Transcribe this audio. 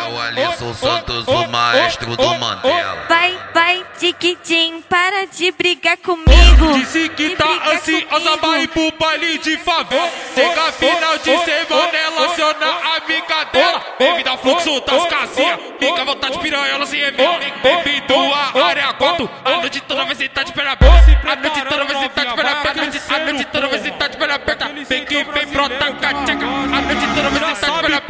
o Alisson Santos, o maestro do Mandela. Vai, Tiquitim, para de brigar comigo. Disse que tá ansiosa pra ir pro baile de favela. Chega final de semana, ela aciona a amiga dela. Devido ao fluxo das casinhas, fica à vontade de piranha, se revela. Bem-vindo à área 4. A noite toda vai sentar de perna aberta. A noite toda vai sentar de perna aberta. A noite toda vai sentar de perna aberta. Vem que vem, brota, cateca. A noite toda vai sentar de perna aberta.